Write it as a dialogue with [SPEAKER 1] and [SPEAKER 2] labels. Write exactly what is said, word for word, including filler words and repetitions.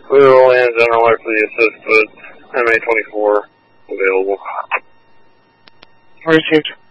[SPEAKER 1] Will and General Electric assist with M A twenty-four available.
[SPEAKER 2] Received.